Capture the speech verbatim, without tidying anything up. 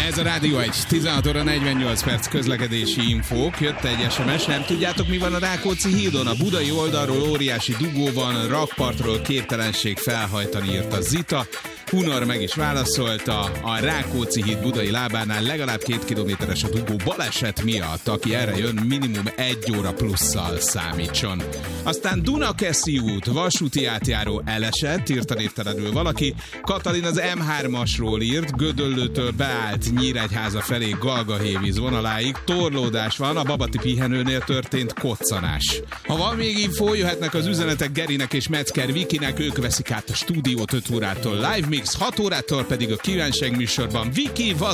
Ez a Rádió egy, tizenhat óra negyvennyolc perc közlekedési infók. Jött egy es em es, nem tudjátok, mi van a Rákóczi hídon? A budai oldalról óriási dugó van, rakpartról képtelenség felhajtani, írta Zita. Hunor meg is válaszolta, a Rákóczi híd budai lábánál legalább két kilométeres a dugó baleset miatt. Aki erre jön, minimum egy óra plusszal számítson. Aztán Dunakeszi út, vasúti átjáró elesett, írta névtelenül valaki. Katalin az em hármasról írt, Gödöllőtől beállt Nyíregyháza felé Galgahévíz vonaláig. Torlódás van, a Babati pihenőnél történt koccanás. Ha van még infó, jöhetnek az üzenetek Gerinek és Metzger Vikinek, ők veszik át a stúdiót öt órától Live Mix, hat órától pedig a kívánság műsorban Viki,